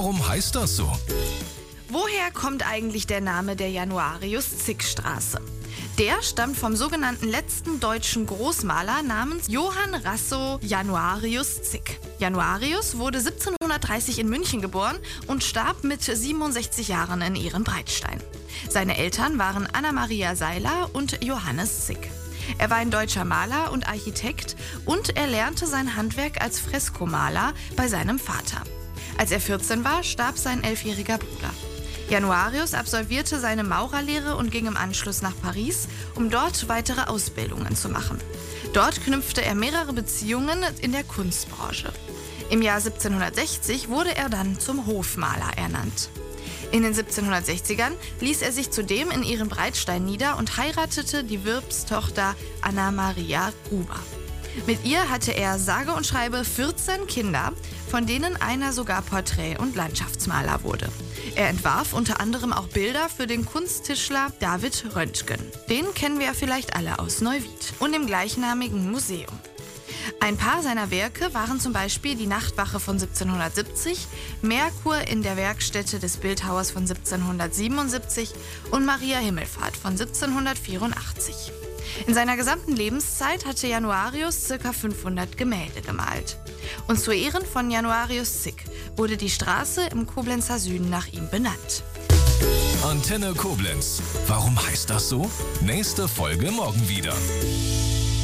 Warum heißt das so? Woher kommt eigentlich der Name der Januarius-Zick-Straße? Der stammt vom sogenannten letzten deutschen Großmaler namens Johann Rasso Januarius Zick. Januarius wurde 1730 in München geboren und starb mit 67 Jahren in Ehrenbreitstein. Seine Eltern waren Anna-Maria Seiler und Johannes Zick. Er war ein deutscher Maler und Architekt und er lernte sein Handwerk als Freskomaler bei seinem Vater. Als er 14 war, starb sein 11-jähriger Bruder. Januarius absolvierte seine Maurerlehre und ging im Anschluss nach Paris, um dort weitere Ausbildungen zu machen. Dort knüpfte er mehrere Beziehungen in der Kunstbranche. Im Jahr 1760 wurde er dann zum Hofmaler ernannt. In den 1760ern ließ er sich zudem in Ehrenbreitstein nieder und heiratete die Wirtstochter Anna-Maria Gruber. Mit ihr hatte er sage und schreibe 14 Kinder, von denen einer sogar Porträt- und Landschaftsmaler wurde. Er entwarf unter anderem auch Bilder für den Kunsttischler David Röntgen. Den kennen wir ja vielleicht alle aus Neuwied und dem gleichnamigen Museum. Ein paar seiner Werke waren zum Beispiel die Nachtwache von 1770, Merkur in der Werkstätte des Bildhauers von 1777 und Maria Himmelfahrt von 1784. In seiner gesamten Lebenszeit hatte Januarius ca. 500 Gemälde gemalt. Und zu Ehren von Januarius Zick wurde die Straße im Koblenzer Süden nach ihm benannt. Antenne Koblenz. Warum heißt das so? Nächste Folge morgen wieder.